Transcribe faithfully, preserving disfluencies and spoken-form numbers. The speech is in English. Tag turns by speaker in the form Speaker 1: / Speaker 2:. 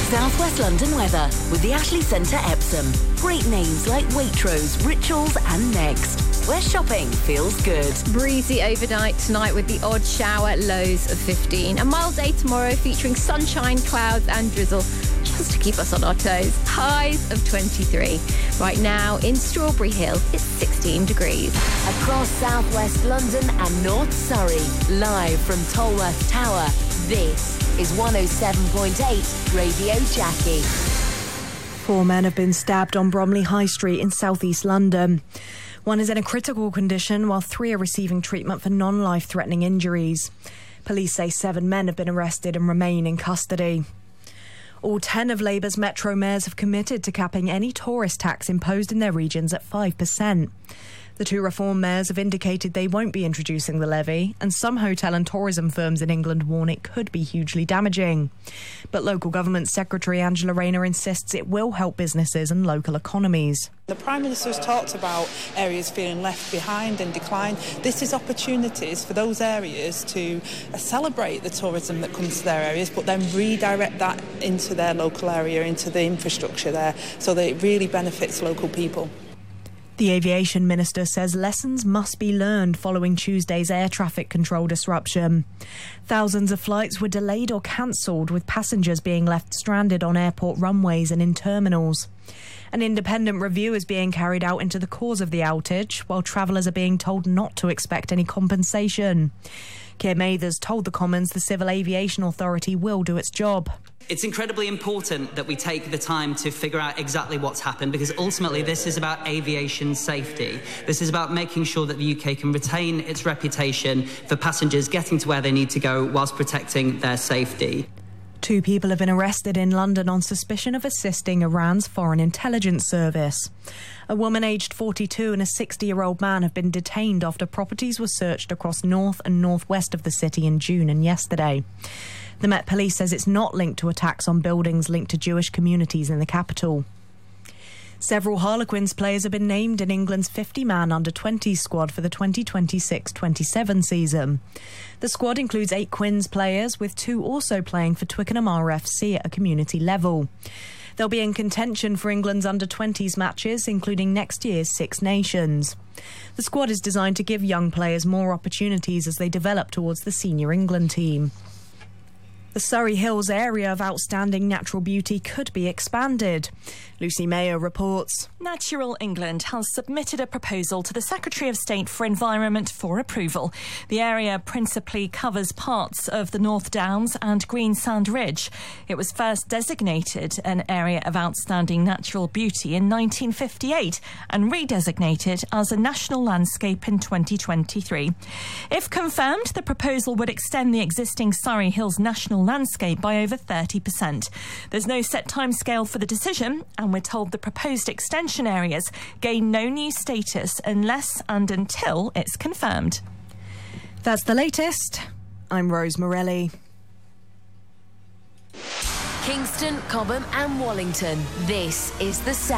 Speaker 1: South West London weather with the Ashley Centre Epsom. Great names like Waitrose, Rituals and Next, where shopping feels good.
Speaker 2: Breezy overnight tonight with the odd shower, lows of fifteen. A mild day tomorrow featuring sunshine, clouds and drizzle, just to keep us on our toes. Highs of twenty-three. Right now in Strawberry Hill, it's sixteen degrees.
Speaker 1: Across South West London and North Surrey, live from Tolworth Tower, this is one oh seven point eight Radio Jackie.
Speaker 3: Four men have been stabbed on Bromley High Street in southeast London. One is in a critical condition, while three are receiving treatment for non-life-threatening injuries. Police say seven men have been arrested and remain in custody. All ten of Labour's metro mayors have committed to capping any tourist tax imposed in their regions at five percent. The two Reform mayors have indicated they won't be introducing the levy, and some hotel and tourism firms in England warn it could be hugely damaging. But local government secretary Angela Rayner insists it will help businesses and local economies.
Speaker 4: The Prime Minister has talked about areas feeling left behind and decline. This is opportunities for those areas to uh, celebrate the tourism that comes to their areas, but then redirect that into their local area, into the infrastructure there, so that it really benefits local people.
Speaker 3: The aviation minister says lessons must be learned following Tuesday's air traffic control disruption. Thousands of flights were delayed or cancelled, with passengers being left stranded on airport runways and in terminals. An independent review is being carried out into the cause of the outage, while travellers are being told not to expect any compensation. Keir Mathers told the Commons the Civil Aviation Authority will do its job.
Speaker 5: It's incredibly important that we take the time to figure out exactly what's happened, because ultimately this is about aviation safety. This is about making sure that the U K can retain its reputation for passengers getting to where they need to go whilst protecting their safety.
Speaker 3: Two people have been arrested in London on suspicion of assisting Iran's Foreign Intelligence Service. A woman aged forty-two and a sixty-year-old man have been detained after properties were searched across north and northwest of the city in June and yesterday. The Met Police says it's not linked to attacks on buildings linked to Jewish communities in the capital. Several Harlequins players have been named in England's fifty-man under twenties squad for the twenty twenty-six twenty-seven season. The squad includes eight Quins players, with two also playing for Twickenham R F C at a community level. They'll be in contention for England's under twenties matches, including next year's Six Nations. The squad is designed to give young players more opportunities as they develop towards the senior England team. The Surrey Hills area of outstanding natural beauty could be expanded. Lucy Mayer reports.
Speaker 6: Natural England has submitted a proposal to the Secretary of State for Environment for approval. The area principally covers parts of the North Downs and Greensand Ridge. It was first designated an area of outstanding natural beauty in nineteen fifty-eight and redesignated as a national landscape in twenty twenty-three. If confirmed, the proposal would extend the existing Surrey Hills national landscape by over thirty percent. There's no set timescale for the decision, and we're told the proposed extension areas gain no new status unless and until it's confirmed.
Speaker 3: That's the latest. I'm Rose Morelli.
Speaker 1: Kingston, Cobham and Wallington. This is the South.